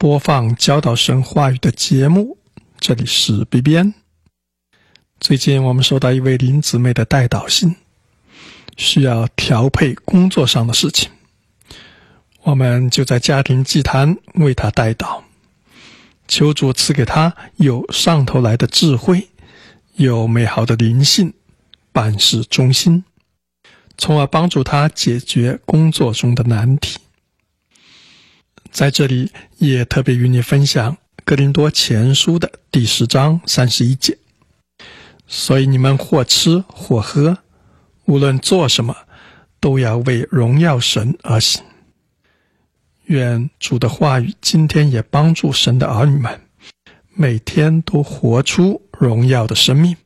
播放教导神话语的节目，这里是 B 边。最近我们收到一位林姊妹的代祷信，需要调配工作上的事情，我们就在家庭祭坛为她代祷，求主赐给她有上头来的智慧，有美好的灵性，办事忠心，从而帮助她解决工作中的难题。在这里也特别与你分享哥林多前书的第10章31节，所以你们或吃或喝，无论做什么，都要为荣耀神而行。愿主的话语今天也帮助神的儿女们，每天都活出荣耀的生命。